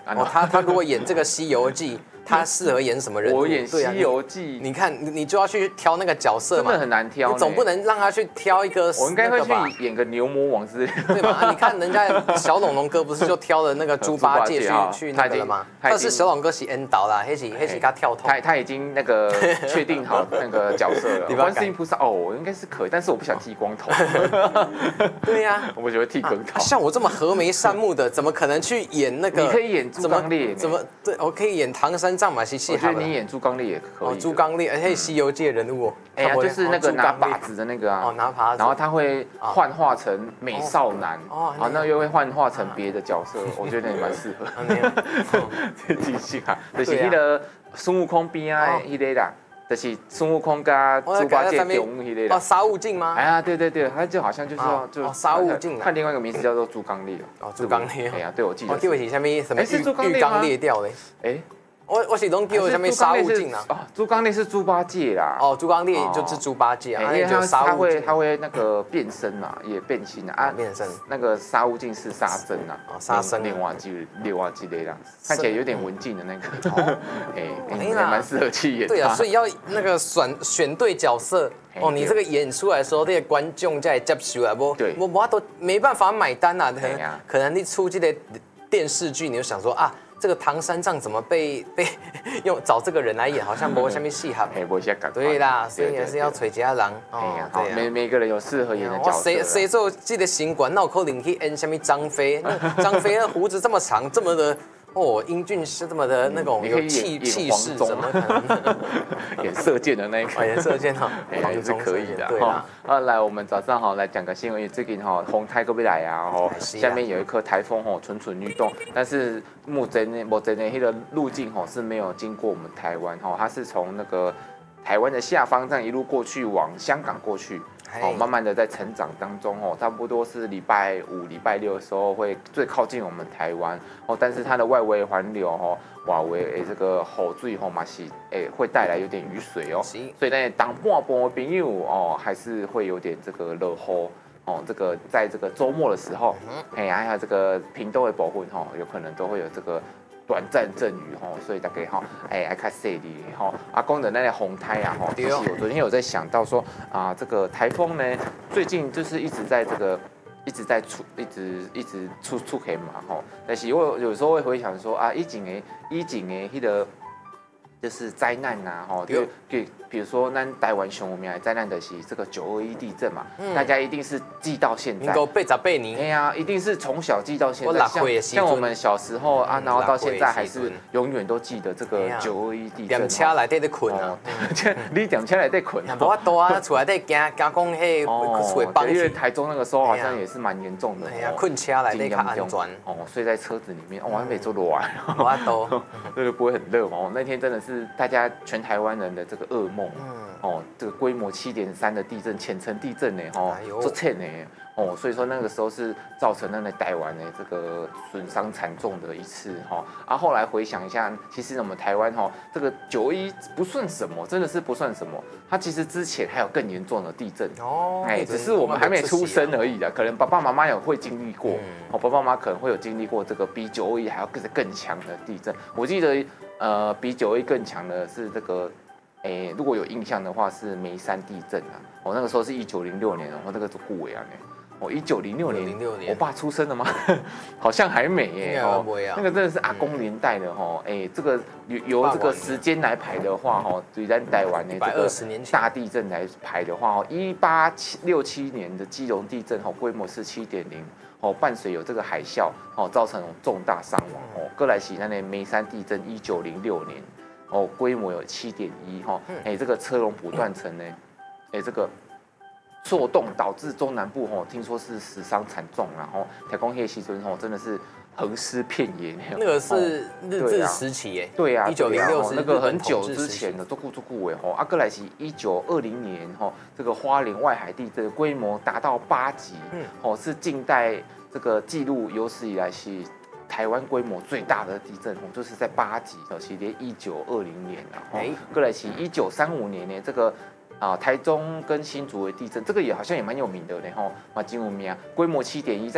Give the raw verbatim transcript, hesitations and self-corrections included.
哦，他他如果演这个《西游记》，他适合演什么人物？ 我演《西游记》， 你看你你就要去挑那个角色嘛， 真的很难挑。 你总不能让他去挑一个， 我应该会去演个牛魔王之类的， 对吧？啊，你看人家小龙龙哥不是就挑了那个猪八戒去去那个了吗？但是小龙哥是 N 导啦，黑是黑是他跳痛， 他他已经那个确定好那个角色了。观世音菩萨哦，我应该是可以，但是我不想剃光头。 对呀， 我觉得剃光头。 像我这么和眉善目的，怎么可能去演那个？ 你可以演猪刚烈， 怎么对？我可以演唐三藏嘛？西西， 我觉得你演猪刚烈也可以。 哦，猪刚烈，而且《西游记》的人物哦。 哎呀，就是那个拿把子的那个啊。 哦，拿把子。 然后他会幻化成美少男，哦，那又会幻化成别的角色，我觉得也蛮适合。即兴啊，就是那个孙悟空边啊，迄个啦。就是孙悟空跟猪八戒中迄类的哦，沙悟净吗？ 哎呀，对对对，他就好像就是要就沙悟净， 换另外一个名字叫做猪刚烈哦，猪刚烈， 哎呀，对我记得。 我记得是什么什么浴缸裂掉嘞？哎。我我是拢叫什么沙悟净啊？ 哦，猪刚烈是猪八戒啦。 哦，猪刚烈就是猪八戒啊，因为他他会他会那个变身嘛，也变形啊。 变身。 那个沙悟净是沙僧啊， 沙僧。 炼瓦机炼瓦机类啦，看起来有点文静的那个。哎，也蛮适合去演。 对啊，所以要那个选选对角色哦，你这个演出来的时候，这些观众在接受啊，不，我我都没办法买单啊。可能可能你出这个电视剧，你就想说啊。这个唐三藏怎么被被用找这个人来演，好像没什么戏哈。 哎，没些感。 对啦，所以还是要找家人。 哎呀，好，每每个人有适合演的角色。 谁谁做这个新冠，那有可能去演什么张飞？张飞的胡子这么长，这么的。哦，英俊是这么的那种有气气势，怎么可能？ 演射箭的那个， 演射箭哈， 也是可以的。对啦，啊，来，我们早上哈来讲个新闻，最近哈风台各位来啊，吼，下面有一颗台风吼蠢蠢欲动，但是目前呢，目前呢，它的路径吼是没有经过我们台湾哈，它是从那个台湾的下方这样一路过去往香港过去。哦，慢慢的在成长当中哦，差不多是礼拜五、礼拜六的时候会最靠近我们台湾哦，但是它的外围环流哦，外围诶这个雨水吼嘛是诶会带来有点雨水哦，所以呢，当半波的朋友哦还是会有点这个落雨哦，这个在这个周末的时候，哎，还有这个屏东的部分吼，有可能都会有这个。短暂阵雨吼，所以大家吼，哎，爱看细哩吼。阿公的那个红台啊吼，其实我昨天有在想到说啊，这个台风呢，最近就是一直在这个一直在出，一直一直出出黑嘛吼。但是我有时候会回想说啊，以前的以前的迄个就是灾难呐吼，就比比如说咱台湾上有名的灾难的是这个九二一地震嘛，嗯、大家一定是记到现在。 民国八十八年。 哎呀，一定是从小记到现在。像像我们小时候啊，然后到现在还是永远都记得这个九二一地震。 踮车内底在困啊， 你踮车内底困。 无法度啊，厝内底惊惊讲迄厝会崩。 因为台中那个时候好像也是蛮严重的。 哎呀，困车内底较安全。 哦，睡在车子里面，哦，还没做热啊。 无法度， 那就不会很热嘛。哦，那天真的是大家全台湾人的这个噩梦。哦，这个规模七点三的地震，浅层地震呢，哦，这浅呢，哦，所以说那个时候是造成那个台湾呢这个损伤惨重的一次，哈，啊，后来回想一下，其实我们台湾哈，这个九一不算什么，真的是不算什么，它其实之前还有更严重的地震，哦，哎，只是我们还没出生而已的，可能爸爸妈妈有会经历过，哦，爸爸妈妈可能会有经历过这个比九二一还要更更强的地震，我记得，呃，比九二一更强的是这个。哎，如果有印象的话，是眉山地震啊。我、哦、那个时候是一九零六年哦，我那个是顾伟啊呢。哦，一九零六年，我爸出生了吗？好像还没耶。哦，那个真的是阿公年代的哈。哎、嗯，这个由由这个时间来排的话，哈，对咱台湾的这个大地震来排的话，哦，一八六七年的基隆地震，哦，规模是七点零。哦，伴随有这个海啸，哦，造成重大伤亡。哦，哥莱西那的眉山地震，一九零六年。哦，规模有七点一哈，哎，这个车龙埔断层呢，哎，这个错动导致中南部吼，听说是死伤惨重，然后台风黑西村吼真的是横尸遍野。 那个是日治时期耶， 对啊， 一九零六是那个很久之前的，做顾做顾伟吼，阿哥莱西一九二零年吼，这个花莲外海地震规模达到八级，嗯，哦，是近代这个记录有史以来是。台湾规模最大的地震哦，就是在八级哦，是连一九二零年啊，哦，过来是一九三五年呢，这个啊台中跟新竹的地震，这个也好像也蛮有名的呢，吼，嘛真有名，规模七点一，在